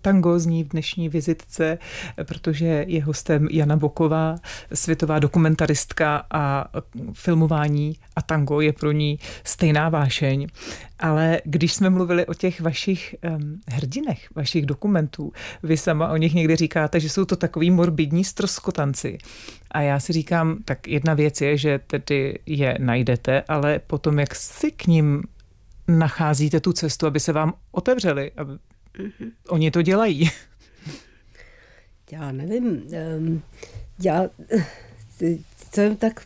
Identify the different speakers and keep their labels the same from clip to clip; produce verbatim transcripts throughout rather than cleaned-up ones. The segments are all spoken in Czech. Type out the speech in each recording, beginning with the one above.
Speaker 1: Tango zní v dnešní vizitce, protože je hostem Jana Boková, světová dokumentaristka a filmování a tango je pro ní stejná vášeň. Ale když jsme mluvili o těch vašich um, hrdinech, vašich dokumentů, vy sama o nich někdy říkáte, že jsou to takový morbidní stroskotanci. A já si říkám, tak jedna věc je, že tedy je najdete, ale potom jak si k nim nacházíte tu cestu, aby se vám otevřeli, aby mm-hmm. Oni to dělají.
Speaker 2: Já nevím. Já, to je tak,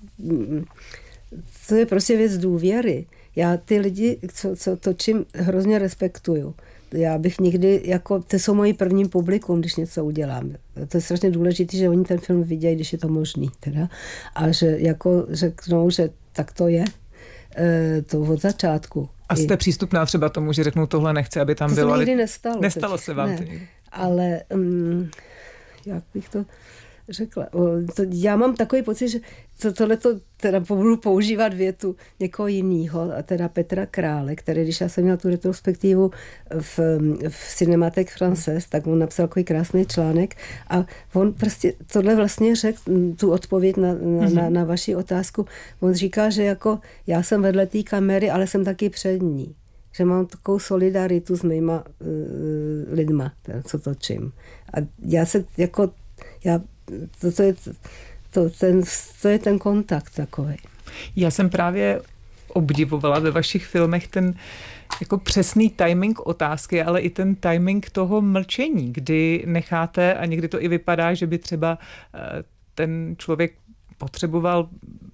Speaker 2: to je prostě věc důvěry. Já ty lidi, co, co točím, hrozně respektuju. Já bych nikdy, jako, to jsou moji první publikum, když něco udělám. To je strašně důležité, že oni ten film vidějí, když je to možný. Teda. A že jako řeknou, že tak to je, to od začátku.
Speaker 1: A jste přístupná třeba tomu, že řeknu, tohle nechci, aby tam
Speaker 2: to
Speaker 1: bylo.
Speaker 2: To se nikdy nestalo.
Speaker 1: Nestalo
Speaker 2: teď.
Speaker 1: se vám
Speaker 2: ne.
Speaker 1: to?
Speaker 2: Ale um, jak bych to řekla? O, to, já mám takový pocit, že to, tohleto teda budu používat větu někoho jiného, a teda Petra Krále, který, když já jsem měla tu retrospektivu v, v Cinémathèque Française, tak on napsal takový krásný článek a on prostě tohle vlastně řekl, tu odpověď na, na, mm-hmm. na, na vaši otázku. On říká, že jako já jsem vedle té kamery, ale jsem taky před ní. Že mám takovou solidaritu s mýma uh, lidma, teda, co točím. A já se jako, já, to, to, je, to, ten, to je ten kontakt takový.
Speaker 1: Já jsem právě obdivovala ve vašich filmech ten jako přesný timing otázky, ale i ten timing toho mlčení, kdy necháte, a někdy to i vypadá, že by třeba ten člověk potřeboval,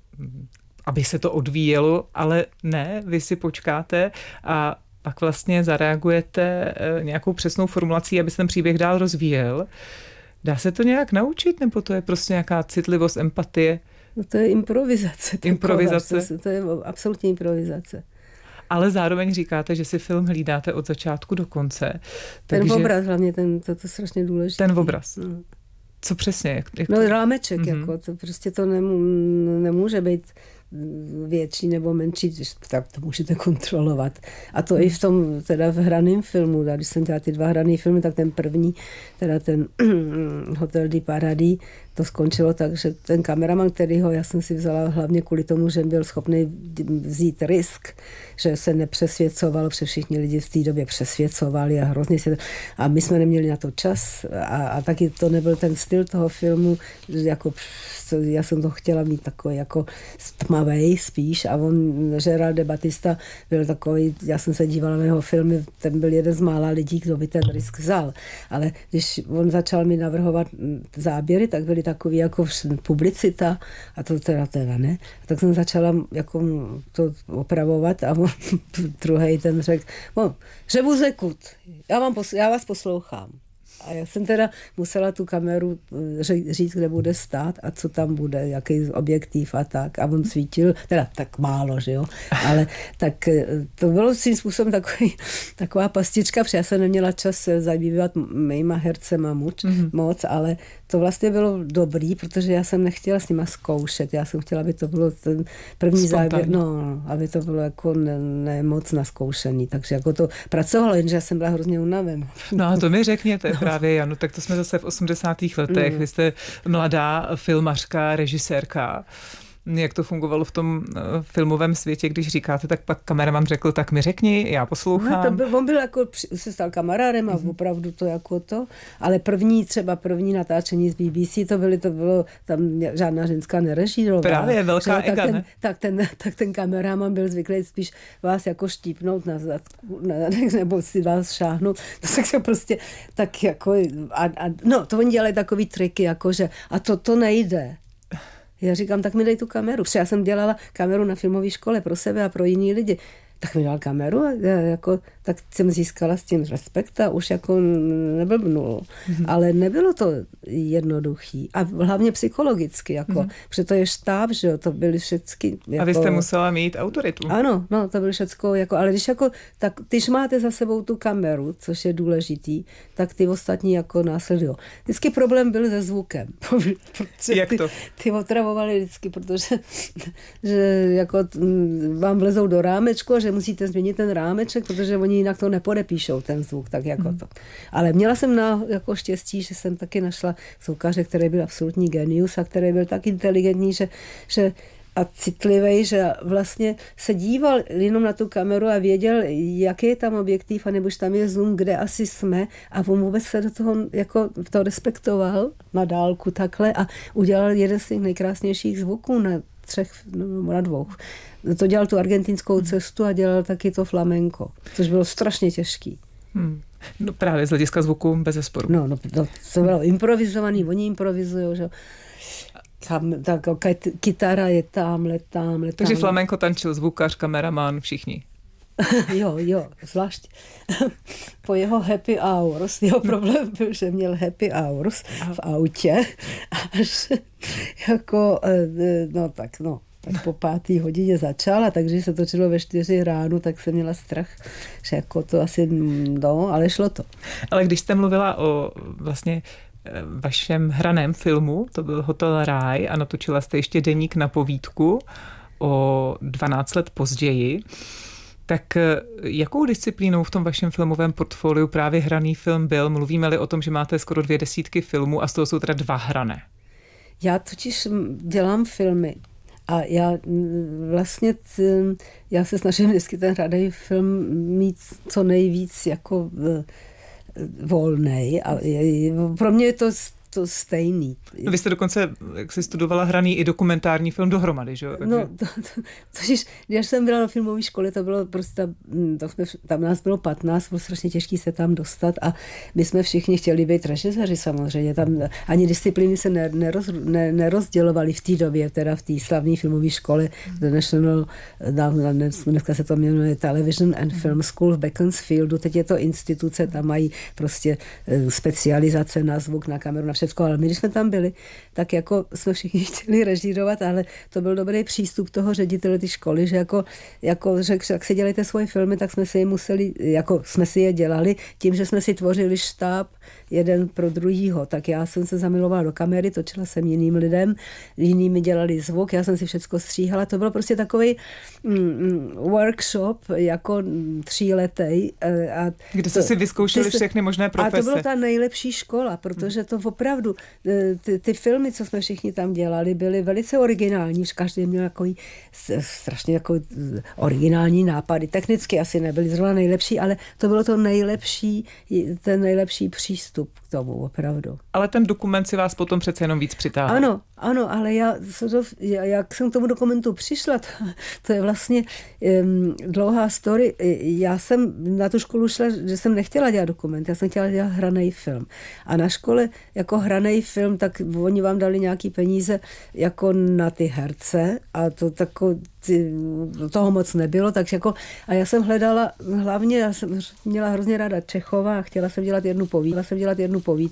Speaker 1: aby se to odvíjelo, ale ne, vy si počkáte a pak vlastně zareagujete nějakou přesnou formulací, aby se ten příběh dál rozvíjel. Dá se to nějak naučit, nebo to je prostě nějaká citlivost, empatie?
Speaker 2: No to je improvizace.
Speaker 1: Improvizace.
Speaker 2: To, to je absolutní improvizace.
Speaker 1: Ale zároveň říkáte, že si film hlídáte od začátku do konce.
Speaker 2: Ten
Speaker 1: takže...
Speaker 2: obraz hlavně, ten, to, to je strašně důležité.
Speaker 1: Ten obraz.
Speaker 2: No.
Speaker 1: Co přesně? Jak, jak
Speaker 2: no
Speaker 1: to...
Speaker 2: rámeček,
Speaker 1: mm-hmm.
Speaker 2: jako, to prostě to nemů, nemůže být větší nebo menší, tak to můžete kontrolovat. A to mm. i v tom, teda v hraném filmu, když jsem dělala ty dva hraný filmy, tak ten první, teda ten Hotel du Paradis, to skončilo tak, že ten kameraman, kterýho já jsem si vzala hlavně kvůli tomu, že byl schopný vzít risk, že se nepřesvěcoval, protože všichni lidi v té době přesvěcovali a hrozně se... A my jsme neměli na to čas a, a taky to nebyl ten styl toho filmu, jako já jsem to chtěla mít takový jako tmavej spíš a on, Gérald de Batista, byl takový, já jsem se dívala na jeho filmy, ten byl jeden z mála lidí, kdo by ten risk vzal. Ale když on začal mi navrhovat záběry, tak byly takový jako publicita a to teda teda ne. A tak jsem začala jako to opravovat a on druhý ten řekl, no, že vous écoute, já, vám posl- já vás poslouchám. A já jsem teda musela tu kameru říct, kde bude stát a co tam bude, jaký objektiv a tak. A on svítil, teda tak málo, že jo. Ale tak to bylo svým způsobem takový, taková pastička, protože já jsem neměla čas se zabývat mýma hercema muč, mm-hmm. moc, ale to vlastně bylo dobrý, protože já jsem nechtěla s nima zkoušet. Já jsem chtěla, aby to bylo ten první záběr, no, aby to bylo jako ne, ne moc na zkoušení. Takže jako to pracovalo, jenže já jsem byla hrozně unavená.
Speaker 1: No a to mi řekněte no. právě, Janu, tak to jsme zase v osmdesátých letech. Mm. Vy jste mladá filmařka, režisérka. Jak to fungovalo v tom filmovém světě, když říkáte, tak pak kameraman řekl, tak mi řekni, já poslouchám.
Speaker 2: No, to byl, on byl jako, se stal kamarádem a opravdu to jako to, ale první, třeba první natáčení z B B C, to byly, to bylo, tam žádná ženská nerežírovala.
Speaker 1: Právě, velká
Speaker 2: že,
Speaker 1: ega,
Speaker 2: tak ten,
Speaker 1: ne?
Speaker 2: Tak ten, tak ten kameraman byl zvyklý spíš vás jako štípnout na zadku, ne, nebo si vás šáhnout. Tak se prostě, tak jako, a, a, no, to oni dělali takový triky, jako že, a to, to nejde. Já říkám, tak mi dej tu kameru. Protože já jsem dělala kameru na filmové škole pro sebe a pro jiný lidi. Tak mi dal kameru a já jako, tak jsem získala s tím respekt a už jako neblbnul. Mm-hmm. Ale nebylo to jednoduchý. A hlavně psychologicky, jako, mm-hmm. protože to je štáb, že jo, to byly všechny. Jako,
Speaker 1: a vy jste musela mít autoritu.
Speaker 2: Ano, no, to bylo všecko, jako, ale když jako, tak když máte za sebou tu kameru, což je důležitý, tak ty ostatní jako následují. Vždycky problém byl se zvukem.
Speaker 1: Jak to?
Speaker 2: Ty, ty otravovali vždycky, protože že jako vám vlezou do rámečku a že musíte změnit ten rámeček, protože oni oni jinak to nepodepíšou, ten zvuk, tak jako hmm. to. Ale měla jsem na, jako štěstí, že jsem taky našla zvukaře, který byl absolutní genius a který byl tak inteligentní, že, že a citlivý, že vlastně se díval jenom na tu kameru a věděl, jaký je tam objektiv, anebo že tam je zoom, kde asi jsme, a on vůbec se do toho jako to respektoval na dálku takhle a udělal jeden z těch nejkrásnějších zvuků na třech, no, na dvou. To dělal tu argentinskou cestu a dělal taky to flamenko, což bylo strašně těžký.
Speaker 1: Hmm. No právě z hlediska zvuku bezesporu.
Speaker 2: No, no, no to bylo improvizovaný, oni improvizujou, že tam, tak, kytara je tamhle, tamhle,
Speaker 1: Takže flamenko tančil zvukař, kameraman, všichni.
Speaker 2: Jo, jo, zvlášť po jeho happy hours. Jeho problém byl, že měl happy hours v autě, až jako, no tak no, tak po pátý hodině začala, takže se točilo ve čtyři ráno, tak jsem měla strach, že jako to asi, no, ale šlo to.
Speaker 1: Ale když jste mluvila o vlastně vašem hraném filmu, to byl Hotel Ráj a natočila jste ještě deník na povídku o dvanáct let později, tak jakou disciplínou v tom vašem filmovém portfoliu právě hraný film byl? Mluvíme-li o tom, že máte skoro dvě desítky filmů a z toho jsou teda dva hrané.
Speaker 2: Já totiž dělám filmy a já vlastně, já se snažím vždycky ten hraný film mít co nejvíc jako volnej a pro mě je to to stejný.
Speaker 1: No, vy jste dokonce, jak jsi studovala, hraný i dokumentární film dohromady, že jo?
Speaker 2: No, to, to, totiž, když jsem byla na filmové škole, to bylo prostě, to jsme, tam nás bylo patnáct, bylo strašně těžké se tam dostat a my jsme všichni chtěli být režiséři samozřejmě. Tam ani disciplíny se ne, neroz, ne, nerozdělovaly v té době, teda v té slavné filmové škole The National, dneska se to jmenuje Television and Film School v Beaconsfieldu, teď je to instituce, tam mají prostě specializace na zvuk, na kameru, na všechno, ale my, když jsme tam byli, tak jako jsme všichni chtěli režírovat, ale to byl dobrý přístup toho ředitele té školy, že jako, jako řekl, jak si dělejte svoje filmy, tak jsme si je museli, jako jsme si je dělali tím, že jsme si tvořili štáb jeden pro druhýho. Tak já jsem se zamilovala do kamery, točila jsem jiným lidem, jiní mi dělali zvuk, já jsem si všecko stříhala. To bylo prostě takový mm, workshop, jako tříletej. A
Speaker 1: kde jste si vyzkoušeli všechny možné profese.
Speaker 2: A to byla ta nejlepší škola, protože to opravdu, ty, ty filmy, co jsme všichni tam dělali, byly velice originální, každý měl takový strašně jako originální nápady. Technicky asi nebyly zrovna nejlepší, ale to bylo to nejlepší, ten nejlepší přístup k tomu, opravdu.
Speaker 1: Ale ten dokument si vás potom přece jenom víc přitáhl.
Speaker 2: Ano, ano, ale já, jak jsem k tomu dokumentu přišla, to, to je vlastně um, dlouhá story. Já jsem na tu školu šla, že jsem nechtěla dělat dokument, já jsem chtěla dělat hranej film. A na škole jako hranej film, tak oni vám dali nějaký peníze jako na ty herce a to tako, ty, toho moc nebylo, takže jako, a já jsem hledala, hlavně já jsem měla hrozně ráda Čechova a chtěla jsem dělat jednu povídku, chtěla jsem dělat jednu povídku